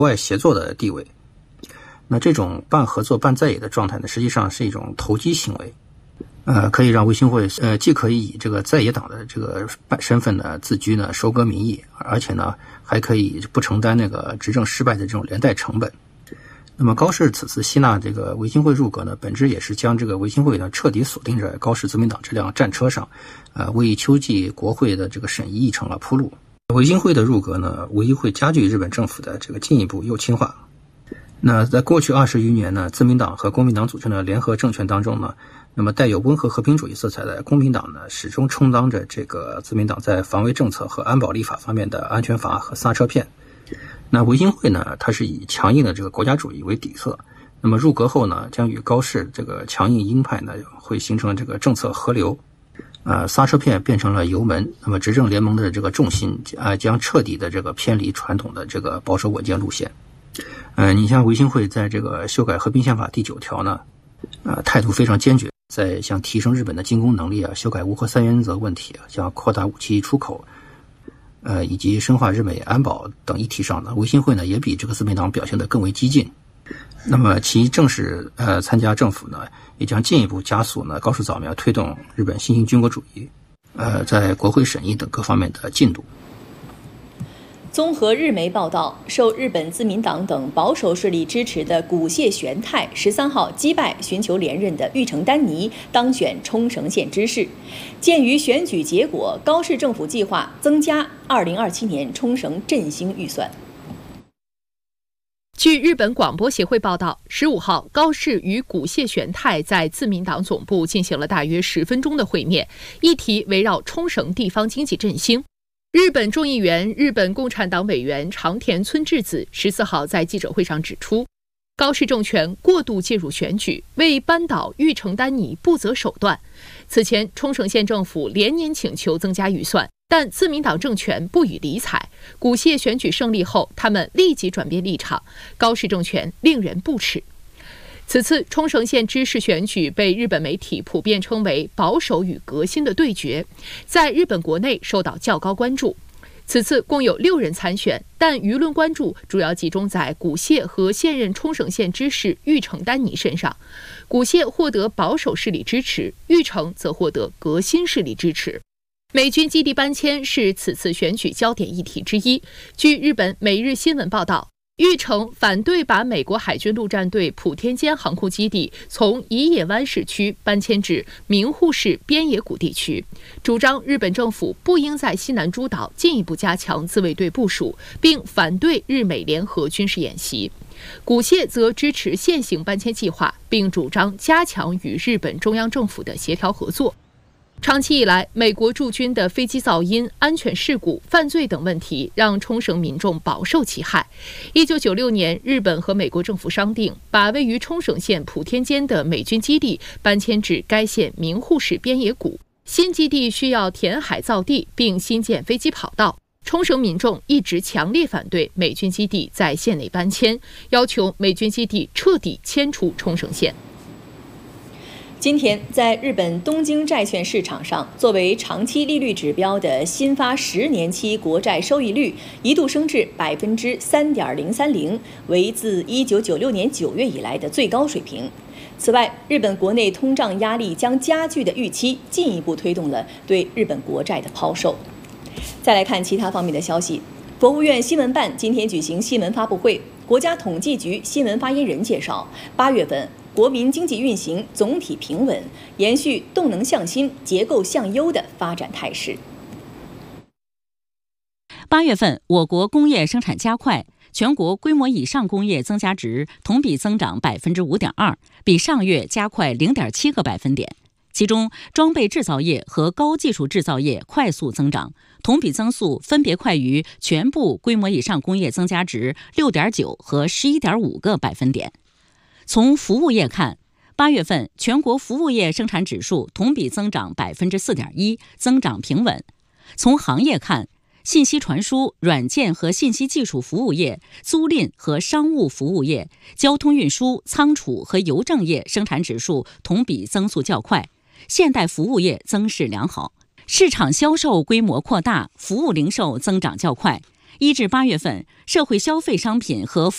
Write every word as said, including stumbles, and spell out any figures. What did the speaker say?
外协作的地位。那这种半合作半在野的状态呢，实际上是一种投机行为，呃，可以让维新会呃既可以以这个在野党的这个身份呢自居呢，收割民意，而且呢还可以不承担那个执政失败的这种连带成本。那么高市此次吸纳这个维新会入阁呢，本质也是将这个维新会呢彻底锁定在高市自民党这辆战车上，呃，为秋季国会的这个审议议程了铺路。维新会的入阁呢，无疑会加剧日本政府的这个进一步右倾化。那在过去二十余年呢，自民党和公民党组成的联合政权当中呢，那么带有温和和平主义色彩的公民党呢，始终充当着这个自民党在防卫政策和安保立法方面的安全阀和刹车片。那维新会呢，它是以强硬的这个国家主义为底色，那么入阁后呢，将与高市这个强硬鹰派呢，会形成这个政策河流，呃，刹车片变成了油门，那么执政联盟的这个重心啊、呃，将彻底的这个偏离传统的这个保守稳健路线。呃，你像维新会在这个修改和平宪法第九条呢，呃，态度非常坚决，在像提升日本的进攻能力啊，修改无核三原则问题啊，像扩大武器出口，呃，以及深化日美安保等议题上呢，维新会呢也比这个自民党表现得更为激进。那么其正式呃参加政府呢，也将进一步加速呢高市早苗推动日本新型军国主义，呃，在国会审议等各方面的进度。 综合日媒报道，受日本自民党等保守势力支持的古谢玄太十三号击败寻求连任的玉城丹尼，当选冲绳县知事。鉴于选举结果，高市政府计划增加二零二七年冲绳振兴预算。 据日本广播协会报道，十五号高市与古谢玄太在自民党总部进行了大约十分钟的会面，议题围绕冲绳地方经济振兴。日本众议员、日本共产党委员长田村智子十四号在记者会上指出，高市政权过度介入选举，为扳倒玉城丹尼不择手段。此前，冲绳县政府连年请求增加预算，但自民党政权不予理睬。古谢选举胜利后，他们立即转变立场，高市政权令人不齿。此次冲绳县知事选举被日本媒体普遍称为保守与革新的对决，在日本国内受到较高关注。此次共有六人参选，但舆论关注主要集中在古谢和现任冲绳县知事玉城丹尼身上。古谢获得保守势力支持，玉城则获得革新势力支持。美军基地搬迁是此次选举焦点议题之一。据日本每日新闻报道，玉城反对把美国海军陆战队普天间航空基地从宜野湾市区搬迁至名护市边野古地区，主张日本政府不应在西南诸岛进一步加强自卫队部署，并反对日美联合军事演习。古谢则支持现行搬迁计划，并主张加强与日本中央政府的协调合作。长期以来，美国驻军的飞机噪音、安全事故、犯罪等问题让冲绳民众饱受其害。一九九六年，日本和美国政府商定，把位于冲绳县普天间的美军基地搬迁至该县名护市边野古。新基地需要填海造地，并新建飞机跑道。冲绳民众一直强烈反对美军基地在县内搬迁，要求美军基地彻底迁出冲绳县。 今天，在日本东京债券市场上，作为长期利率指标的新发十年期国债收益率一度升至百分之三点零三零，为自一九九六年九月以来的最高水平。此外，日本国内通胀压力将加剧的预期，进一步推动了对日本国债的抛售。再来看其他方面的消息，国务院新闻办今天举行新闻发布会，国家统计局新闻发言人介绍，八月份国民经济运行总体平稳，延续动能向新、结构向优的发展态势。 八月份，我国工业生产加快，全国规模以上工业增加值同比增长百分之五点二，比上月加快零点七个百分点。其中，装备制造业和高技术制造业快速增长，同比增速分别快于全部规模以上工业增加值六点九和十一点五个百分点。从服务业看，八月份全国服务业生产指数同比增长百分之四点一，增长平稳。从行业看，信息传输、软件和信息技术服务业、租赁和商务服务业、交通运输、仓储和邮政业生产指数同比增速较快，现代服务业增势良好。市场销售规模扩大，服务零售增长较快。一至八月份，社会消费商品和服